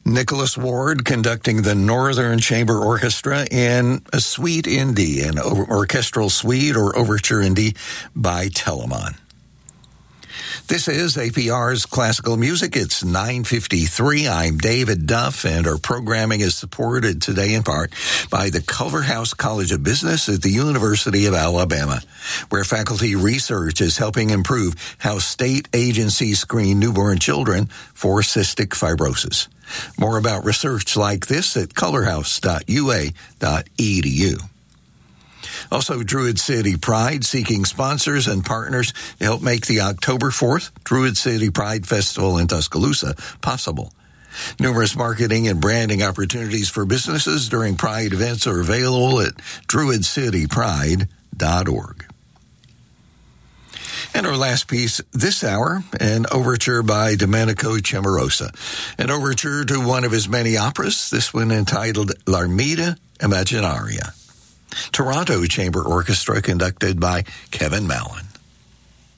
Nicholas Ward conducting the Northern Chamber Orchestra in a Suite in D, an orchestral suite or overture in D by Telemann. This is APR's Classical Music. It's 9:53. I'm David Duff, and our programming is supported today in part by the Culverhouse College of Business at the University of Alabama, where faculty research is helping improve how state agencies screen newborn children for cystic fibrosis. More about research like this at culverhouse.ua.edu. Also, Druid City Pride seeking sponsors and partners to help make the October 4th Druid City Pride Festival in Tuscaloosa possible. Numerous marketing and branding opportunities for businesses during Pride events are available at druidcitypride.org. And our last piece this hour, an overture by Domenico Cimarosa, an overture to one of his many operas, this one entitled L'Armida Immaginaria. Toronto Chamber Orchestra conducted by Kevin Mallon.